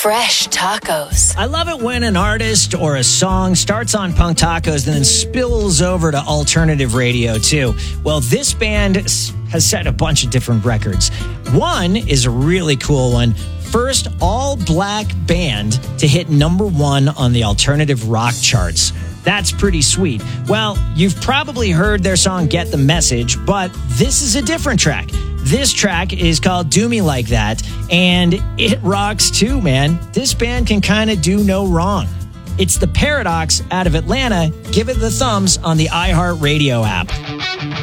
Fresh tacos. I love it when an artist or a song starts on Punk Tacos and then spills over to alternative radio, too. Well, this band has set a bunch of different records. One is a really cool one. First all-black band to hit #1 on the alternative rock charts. That's pretty sweet. Well, you've probably heard their song Get the Message, but this is a different track. This track is called Do Me Like That, and it rocks too, man. This band can kind of do no wrong. It's The Paradox out of Atlanta. Give it the thumbs on the iHeartRadio app.